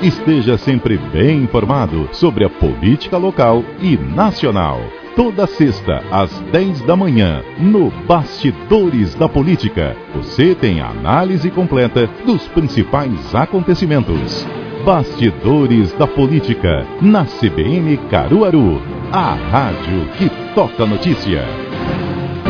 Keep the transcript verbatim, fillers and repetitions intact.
Esteja sempre bem informado sobre a política local e nacional. Toda sexta, às dez da manhã, no Bastidores da Política, você tem a análise completa dos principais acontecimentos. Bastidores da Política, na C B N Caruaru, a rádio que toca notícia.